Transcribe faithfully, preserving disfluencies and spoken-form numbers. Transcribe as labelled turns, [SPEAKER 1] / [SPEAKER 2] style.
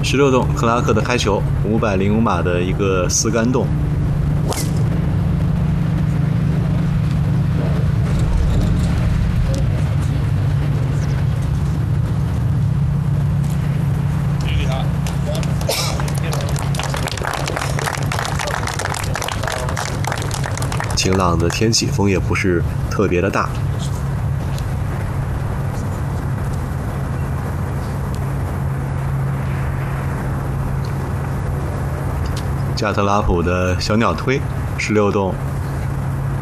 [SPEAKER 1] 十六洞克拉克的开球，五百零五码的一个丝杆洞。晴朗的天气，风也不是特别的大。加特拉普的小鸟推，十六洞